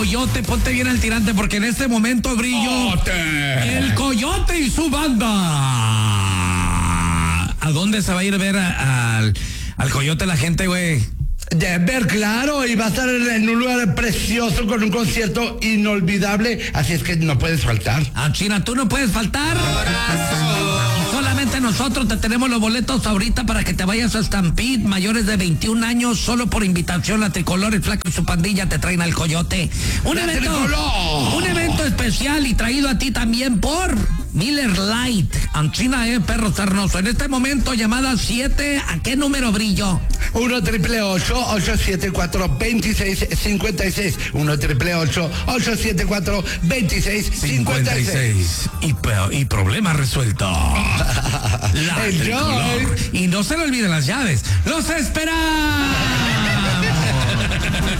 Coyote, ponte bien al tirante porque en este momento, Brillo, el Coyote y su banda. ¿A dónde se va a ir a ver al Coyote la gente, güey? Denver, claro, y va a estar en un lugar precioso con un concierto inolvidable, así es que no puedes faltar. Ah, China, tú no puedes faltar. Y solamente nosotros te tenemos los boletos ahorita para que te vayas a Stampede, mayores de 21 años, solo por invitación. La Tricolor, el Flaco y su pandilla te traen al Coyote. Un evento especial y traído a ti también por Miller Lite. China, perro sarnoso. En este momento, llamada 7, ¿a qué número, Brillo? 1-888-874-2656. 1-888-874-2656. Y problema resuelto. La Tricolor. Y no se le olviden las llaves. ¡Los esperamos!